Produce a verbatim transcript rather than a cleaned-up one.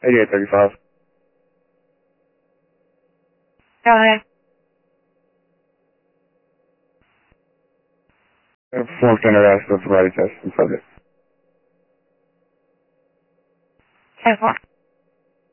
eighty-eight thirty-five. Go ahead. Form standard ask for sobriety test and subject. ten four.